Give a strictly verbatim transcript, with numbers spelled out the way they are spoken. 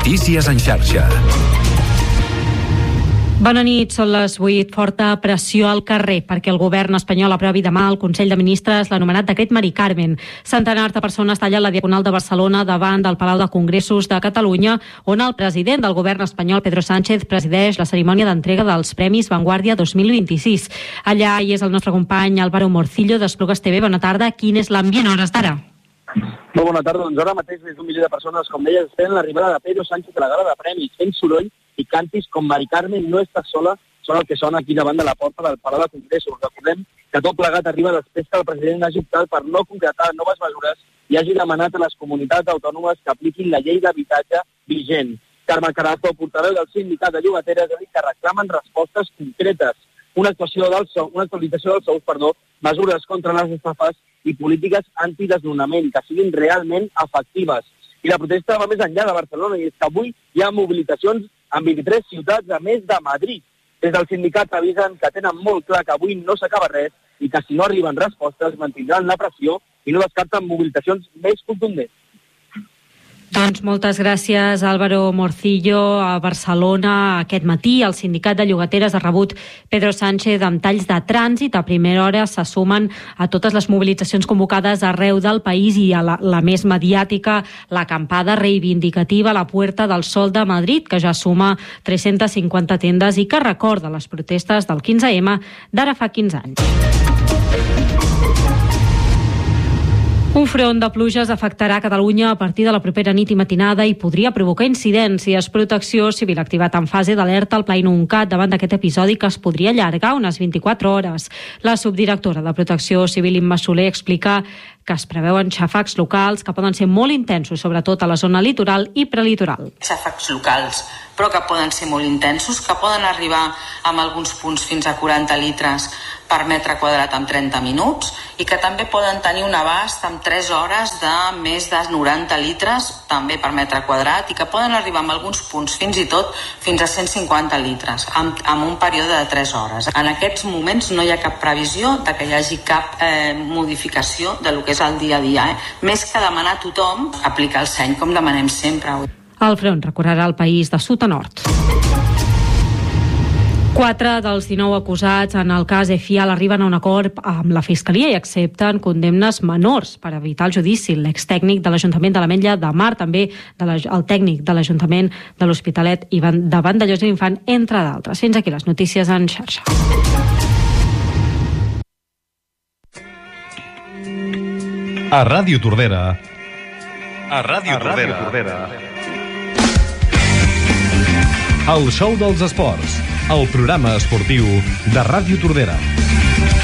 Notícies en xarxa. Bona nit, són les vuit. Forta pressió al carrer perquè el govern espanyol aprovi demà al Consell de Ministres l'anomenat decret Mari Carmen. Centenars de persones tallen la Diagonal de Barcelona davant del Palau de Congressos de Catalunya, on el president del govern espanyol, Pedro Sánchez, presideix la cerimònia d'entrega dels Premis Vanguardia dos mil vint-i-sis. Allà hi és el nostre company Álvaro Morcillo d'Esplugues T V. Bona tarda. Quin és l'ambient a hores d'ara? Molt bona tarda. Doncs ara mateix més d'un milió de persones, com deies, esperen l'arribada de Pedro Sánchez a la gala de premis, fent soroll i cantis com Mari Carmen no està sola, són el que sona aquí davant de la porta del Palau de Congressos. Recordem que tot plegat arriba després que el president hagi optat per no concretar noves mesures i hagi demanat a les comunitats autònomes que apliquin la llei d'habitatge vigent. Carme Carazo, portaveu del sindicat de llogateres, ha dit que reclamen respostes concretes, una actuació del sou, una actualització dels sous, perdó, mesures contra les estafes i polítiques antidesnonament que siguin realment efectives. I la protesta va més enllà de Barcelona, i és que avui hi ha mobilitzacions en vint-i-tres ciutats, a més de Madrid. Des del sindicat avisen que tenen molt clar que avui no s'acaba res i que si no arriben respostes mantindran la pressió i no descarten mobilitzacions més contundents. Doncs moltes gràcies, Álvaro Morcillo. A Barcelona aquest matí el sindicat de llogateres ha rebut Pedro Sánchez amb talls de trànsit. A primera hora se sumen a totes les mobilitzacions convocades arreu del país i a la, la més mediàtica, l'acampada reivindicativa a la Puerta del Sol de Madrid, que ja suma tres-centes cinquanta tendes i que recorda les protestes del quinze ema d'ara fa quinze anys. Un front de pluges afectarà Catalunya a partir de la propera nit i matinada i podria provocar incidències. Protecció Civil ha activat en fase d'alerta el Pla Inuncat davant d'aquest episodi que es podria allargar unes vint-i-quatre hores. La subdirectora de Protecció Civil, Imma Soler, explica que es preveuen xàfecs locals que poden ser molt intensos, sobretot a la zona litoral i prelitoral. Xàfecs locals, però que poden ser molt intensos, que poden arribar en alguns punts fins a quaranta litres per metre quadrat en trenta minuts i que també poden tenir un abast en tres hores de més de noranta litres també per metre quadrat i que poden arribar en alguns punts fins i tot fins a cent cinquanta litres en, en un període de tres hores. En aquests moments no hi ha cap previsió de que hi hagi cap eh, modificació de lo que és el dia a dia. Eh? Més que demanar a tothom aplicar el seny com demanem sempre. El front recorrerà el país de sud a nord. Quatre dels dinou acusats en el cas Efial arriben a un acord amb la Fiscalia i accepten condemnes menors per evitar el judici. L'extècnic de l'Ajuntament de l'Ametlla de Mar, també de la, el tècnic de l'Ajuntament de l'Hospitalet i de Vandellòs i l'Infant, entre d'altres. Fins aquí les notícies en xarxa. A Ràdio Tordera. A Ràdio Tordera. Tordera. El show dels esports. El programa esportiu de Ràdio Tordera.